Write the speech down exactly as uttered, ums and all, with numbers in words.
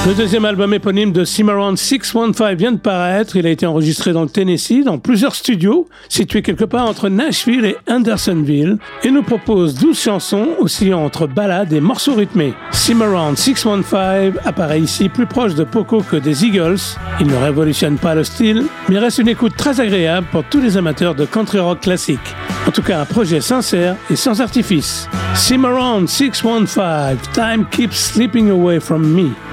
Le deuxième album éponyme de Cimarron six cent quinze vient de paraître. Il a été enregistré dans le Tennessee, dans plusieurs studios, situés quelque part entre Nashville et Hendersonville, et nous propose douze chansons oscillant entre ballades et morceaux rythmés. Cimarron six cent quinze apparaît ici plus proche de Poco que des Eagles. Il ne révolutionne pas le style, mais reste une écoute très agréable pour tous les amateurs de country rock classique. En tout cas, un projet sincère et sans artifice. Cimarron six cent quinze, Time Keeps Slipping Away From Me.